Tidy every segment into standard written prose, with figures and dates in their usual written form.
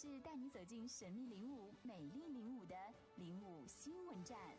是带你走进神秘领舞、美丽领舞的领舞新闻站。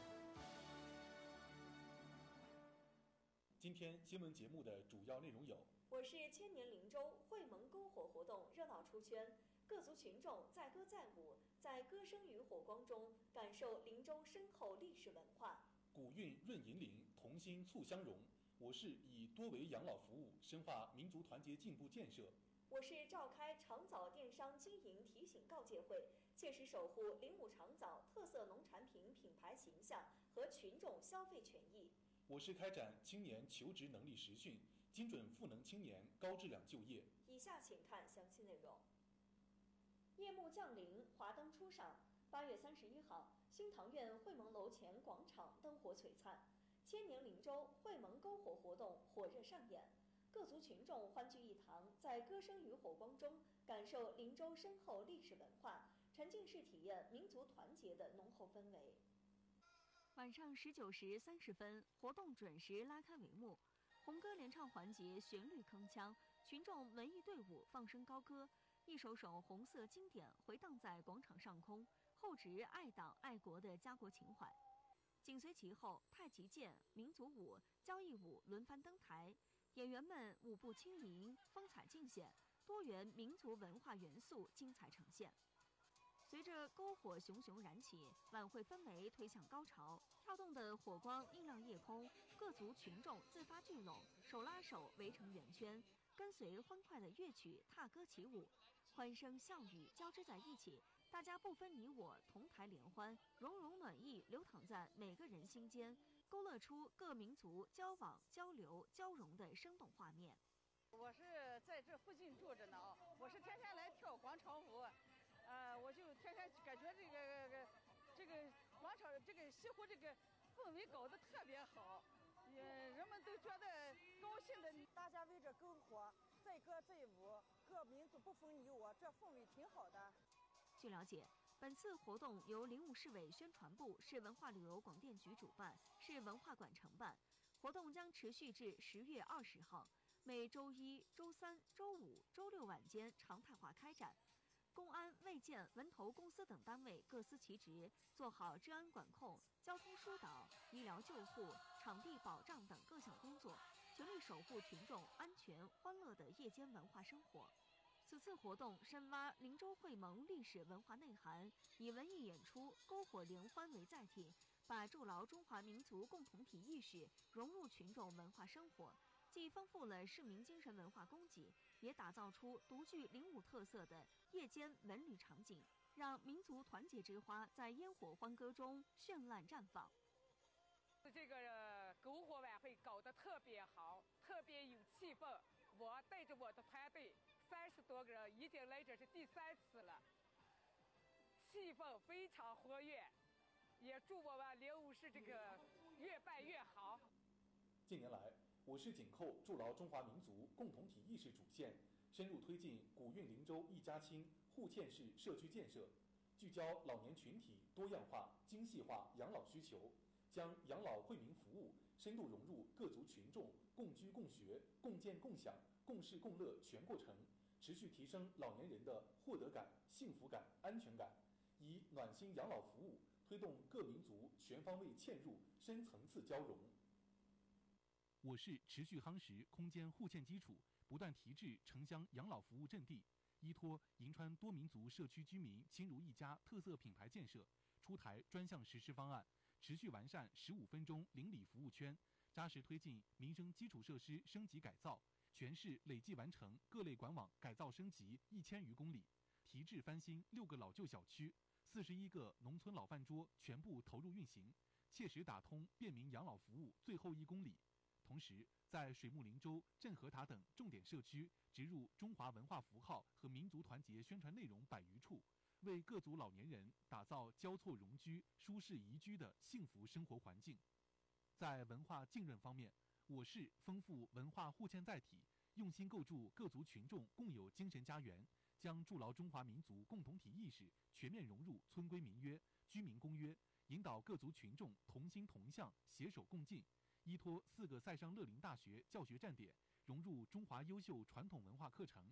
今天新闻节目的主要内容有： 我是千年灵舟会盟篝火活动热闹出圈，各族群众载歌载舞，在歌声与火光中感受灵舟深厚历史文化。 古韵润银铃，同心促相融。我是以多维养老服务深化民族团结进步建设。 我是召开长枣电商经营提醒告诫会，切实守护灵武长枣特色农产品品牌形象和群众消费权益。 我是开展青年求职能力实训，精准赋能青年高质量就业。 以下请看详细内容。夜幕降临，华灯初上。8月31号，新唐苑会盟楼前广场灯火璀璨，千年灵舟会盟篝火活动火热上演，各族群众欢聚一堂，在歌声与火光中感受灵舟深厚历史文化，沉浸式体验民族团结的浓厚氛围。 晚上19时30分，活动准时拉开帷幕。红歌联唱环节旋律铿锵，群众文艺队伍放声高歌，一首首红色经典回荡在广场上空，厚植爱党爱国的家国情怀。紧随其后，太极剑、民族舞、交谊舞轮番登台，演员们舞步轻盈，风采尽显，多元民族文化元素精彩呈现。随着篝火熊熊燃起，晚会氛围推向高潮，跳动的火光映亮夜空，各族群众自发聚拢，手拉手围成圆圈，跟随欢快的乐曲踏歌起舞，欢声笑语交织在一起，大家不分你我，同台联欢，融融暖意流淌在每个人心间，勾勒出各民族交往、交流、交融的生动画面。 我是在这附近住着呢我是天天来跳广场舞，我就天天感觉这个广场这个西湖这个氛围搞得特别好，人们都觉得高兴的。 大家围着篝火载歌载舞，各民族不分你我，这氛围挺好的。 据了解，本次活动由灵武市委宣传部、市文化旅游广电局主办，市文化馆承办。活动将持续至10月20号，每周一、周三、周五、周六晚间常态化开展。公安、卫健、文投公司等单位各司其职，做好治安管控、交通疏导、医疗救护、场地保障等各项工作，全力守护群众安全欢乐的夜间文化生活。此次活动深挖灵舟会盟历史文化内涵，以文艺演出、篝火联欢为载体，把筑牢中华民族共同体意识融入群众文化生活，既丰富了市民精神文化供给，也打造出独具灵武特色的夜间文旅场景，让民族团结之花在烟火欢歌中绚烂绽放。 这个篝火晚会搞得特别好，特别有气氛。我带着我的团队30多个人，已经来这是第3次了，气氛非常活跃，也祝我们灵武市这个越办越好。 近年来，我市紧扣筑牢中华民族共同体意识主线，深入推进古韵灵舟一家亲互嵌式社区建设，聚焦老年群体多样化、精细化养老需求，将养老惠民服务深度融入各族群众共居共学、共建共享、共事共乐全过程，持续提升老年人的获得感、幸福感、安全感，以暖心养老服务推动各民族全方位嵌入、深层次交融。我市持续夯实空间互嵌基础，不断提质城乡养老服务阵地，依托银川多民族社区居民亲如一家特色品牌建设，出台专项实施方案，持续完善15分钟邻里服务圈，扎实推进民生基础设施升级改造，全市累计完成各类管网改造升级1000余公里，提质翻新6个老旧小区，41个农村老饭桌全部投入运行，切实打通便民养老服务最后1公里。同时，在水木灵舟、镇河塔等重点社区植入中华文化符号和民族团结宣传内容100余处，为各族老年人打造交错融居、舒适宜居的幸福生活环境。在文化浸润方面，我市丰富文化互嵌载体，用心构筑各族群众共有精神家园，将筑牢中华民族共同体意识全面融入村规民约、居民公约，引导各族群众同心同向、携手共进。依托4个塞尚乐林大学教学站点，融入中华优秀传统文化课程，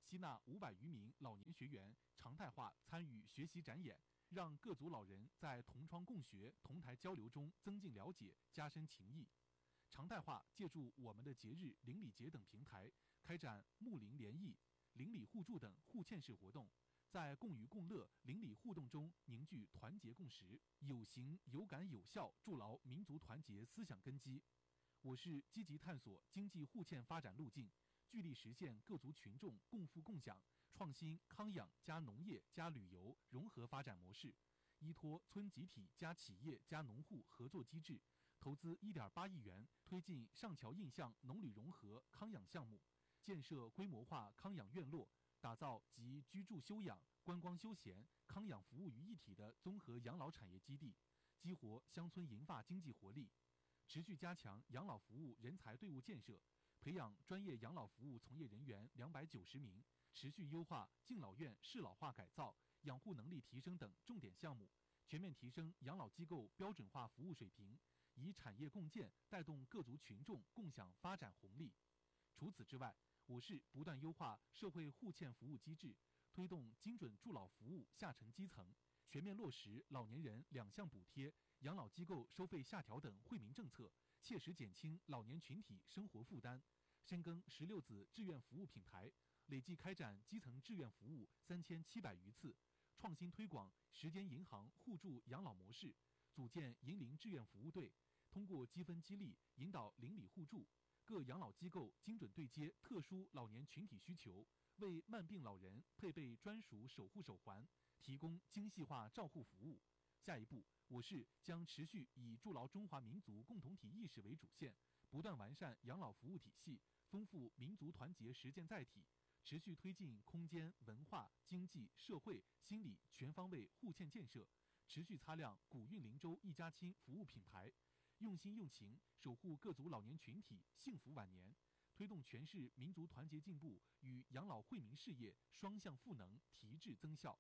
吸纳500余名老年学员常态化参与学习展演，让各族老人在同窗共学、同台交流中增进了解、加深情谊。常态化借助我们的节日邻里节等平台，开展睦邻联谊、邻里互助等互嵌式活动，在共娱共乐、邻里互动中凝聚团结共识，有形、有感、有效筑牢民族团结思想根基。我市积极探索经济互嵌发展路径，聚力实现各族群众共富共享，创新康养加农业加旅游融合发展模式，依托村集体加企业加农户合作机制，投资1.8亿元推进上桥印象农旅融合康养项目，建设规模化康养院落，打造集居住休养、观光休闲、康养服务于一体的综合养老产业基地，激活乡村银发经济活力。持续加强养老服务人才队伍建设，培养专业养老服务从业人员290名，持续优化敬老院适老化改造、养护能力提升等重点项目，全面提升养老机构标准化服务水平，以产业共建带动各族群众共享发展红利。除此之外，我市不断优化社会互嵌服务机制，推动精准助老服务下沉基层，全面落实老年人2项补贴、养老机构收费下调等惠民政策，切实减轻老年群体生活负担。深耕16子志愿服务品牌，累计开展基层志愿服务3700余次，创新推广时间银行互助养老模式，组建银龄志愿服务队，通过积分激励引导邻里互助，各养老机构精准对接特殊老年群体需求，为慢病老人配备专属守护手环，提供精细化照护服务。下一步，我市将持续以筑牢中华民族共同体意识为主线，不断完善养老服务体系，丰富民族团结实践载体，持续推进空间、文化、经济、社会、心理全方位互嵌建设，持续擦亮古韵灵州一家亲服务品牌，用心用情守护各族老年群体幸福晚年，推动全市民族团结进步与养老惠民事业双向赋能提质增效。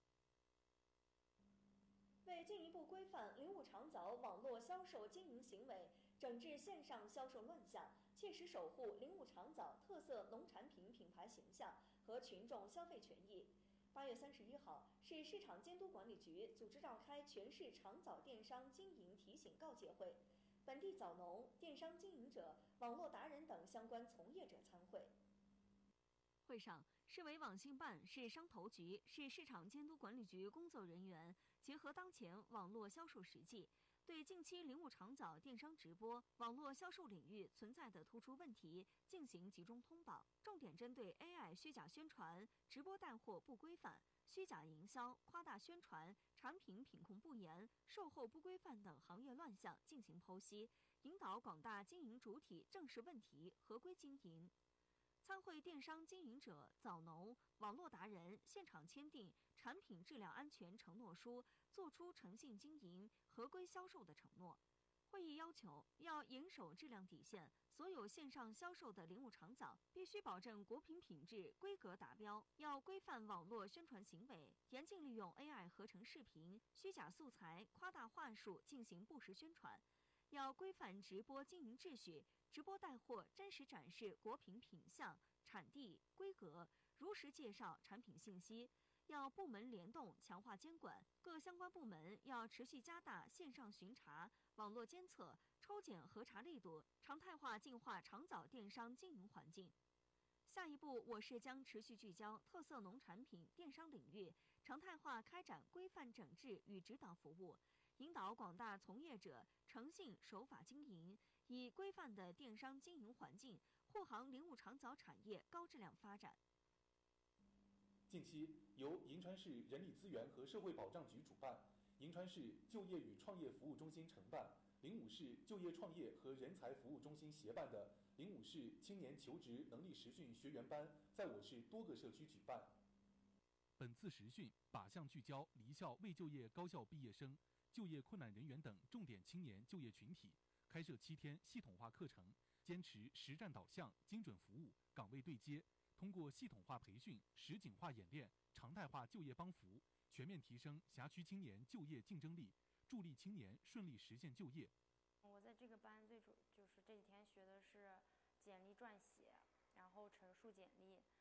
为进一步规范灵物长早网络销售经营行为，整治线上销售乱象，切实守护灵物长早特色农产品品牌形象和群众消费权益。8月31号，市市场监督管理局组织召开全市长早电商经营提醒告诫会，本地早农、电商经营者、网络达人等相关从业者参会。 会上，市委网信办、市商投局、市市场监督管理局工作人员结合当前网络销售实际，对近期灵物长早电商直播、网络销售领域存在的突出问题进行集中通报，重点针对 AI 虚假宣传、直播带货不规范、虚假营销、夸大宣传、产品品控不严、售后不规范等行业乱象进行剖析，引导广大经营主体正视问题，合规经营。参会电商经营者、早农、网络达人现场签订产品质量安全承诺书，作出诚信经营、合规销售的承诺。会议要求，要严守质量底线，所有线上销售的灵物长早必须保证果品品质、规格达标，要规范网络宣传行为，严禁利用 AI 合成视频、虚假素材、夸大话术进行不实宣传。要规范直播经营秩序，直播带货真实展示果品品相、产地、规格，如实介绍产品信息。要部门联动强化监管，各相关部门要持续加大线上巡查、网络监测、抽检核查力度，常态化净化长早电商经营环境。下一步，我市将持续聚焦特色农产品电商领域，常态化开展规范整治与指导服务，引导广大从业者诚信守法经营，以规范的电商经营环境护航灵物长早产业高质量发展。 近期，由银川市人力资源和社会保障局主办，银川市就业与创业服务中心承办，灵武市就业创业和人才服务中心协办的灵武市青年求职能力实训学员班在我市多个社区举办。本次实训靶向聚焦离校未就业高校毕业生、就业困难人员等重点青年就业群体，开设7天系统化课程，坚持实战导向、精准服务、岗位对接，通过系统化培训、实景化演练、常态化就业帮扶，全面提升辖区青年就业竞争力，助力青年顺利实现就业。 我在这个班最就是这几天学的是简历撰写，然后陈述简历，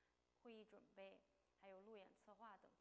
会议准备，还有路演策划等